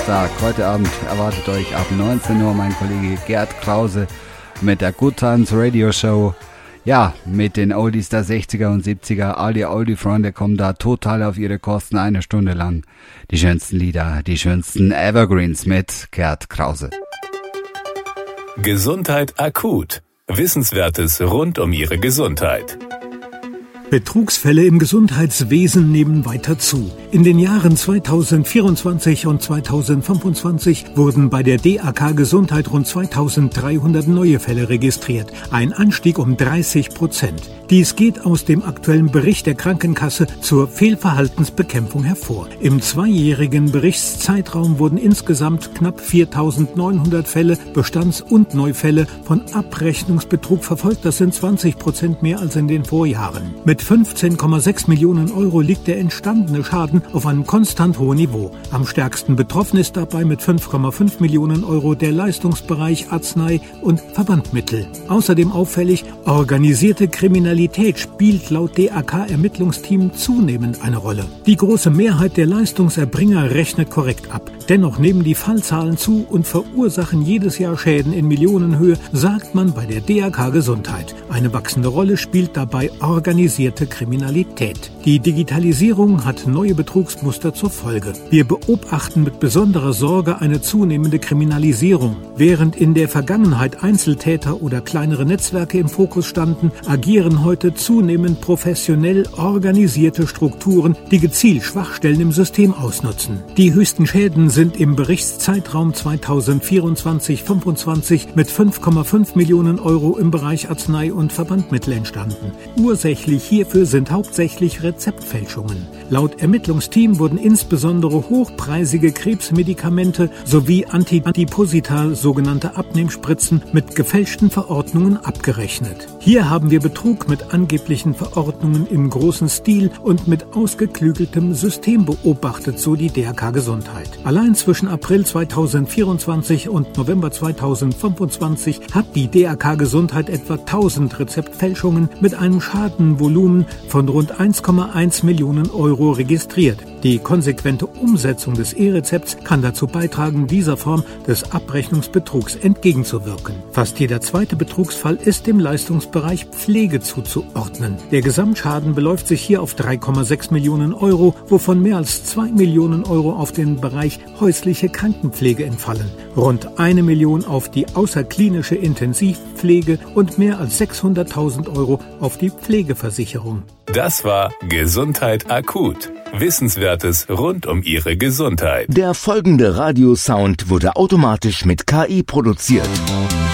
Donnerstag. Heute Abend erwartet euch ab 19 Uhr mein Kollege Gerd Krause mit der Good Times Radio Show. Ja, mit den Oldies der 60er und 70er. All die Oldie-Freunde kommen da total auf ihre Kosten, eine Stunde lang. Die schönsten Lieder, die schönsten Evergreens mit Gerd Krause. Gesundheit akut. Wissenswertes rund um Ihre Gesundheit. Betrugsfälle im Gesundheitswesen nehmen weiter zu. In den Jahren 2024 und 2025 wurden bei der DAK Gesundheit rund 2300 neue Fälle registriert, ein Anstieg um 30%. Dies geht aus dem aktuellen Bericht der Krankenkasse zur Fehlverhaltensbekämpfung hervor. Im zweijährigen Berichtszeitraum wurden insgesamt knapp 4.900 Fälle, Bestands- und Neufälle von Abrechnungsbetrug verfolgt. Das sind 20% mehr als in den Vorjahren. Mit 15,6 Millionen Euro liegt der entstandene Schaden auf einem konstant hohen Niveau. Am stärksten betroffen ist dabei mit 5,5 Millionen Euro der Leistungsbereich Arznei- und Verbandmittel. Außerdem auffällig, organisierte Kriminalität spielt laut DAK-Ermittlungsteam zunehmend eine Rolle. Die große Mehrheit der Leistungserbringer rechnet korrekt ab. Dennoch nehmen die Fallzahlen zu und verursachen jedes Jahr Schäden in Millionenhöhe, sagt man bei der DAK Gesundheit. Eine wachsende Rolle spielt dabei organisierte Kriminalität. Die Digitalisierung hat neue Betrugsmuster zur Folge. Wir beobachten mit besonderer Sorge eine zunehmende Kriminalisierung. Während in der Vergangenheit Einzeltäter oder kleinere Netzwerke im Fokus standen, agieren heute zunehmend professionell organisierte Strukturen, die gezielt Schwachstellen im System ausnutzen. Die höchsten Schäden sind im Berichtszeitraum 2024-25 mit 5,5 Millionen Euro im Bereich Arznei- und Verbandmittel entstanden. Ursächlich hierfür sind hauptsächlich Rezeptfälschungen. Laut Ermittlungsteam wurden insbesondere hochpreisige Krebsmedikamente sowie Antidepressiva, sogenannte Abnehmspritzen, mit gefälschten Verordnungen abgerechnet. Hier haben wir Betrug mit angeblichen Verordnungen im großen Stil und mit ausgeklügeltem System beobachtet, so die DRK Gesundheit. Allein zwischen April 2024 und November 2025 hat die DRK Gesundheit etwa 1000 Rezeptfälschungen mit einem Schadenvolumen von rund 1,1 Millionen Euro registriert. Die konsequente Umsetzung des E-Rezepts kann dazu beitragen, dieser Form des Abrechnungsbetrugs entgegenzuwirken. Fast jeder zweite Betrugsfall ist im Leistungsbereich Pflege zuzuordnen. Der Gesamtschaden beläuft sich hier auf 3,6 Millionen Euro, wovon mehr als 2 Millionen Euro auf den Bereich häusliche Krankenpflege entfallen, rund 1 Million auf die außerklinische Intensivpflege und mehr als 600.000 Euro auf die Pflegeversicherung. Das war Gesundheit akut. Wissenswertes rund um Ihre Gesundheit. Der folgende Radiosound wurde automatisch mit KI produziert.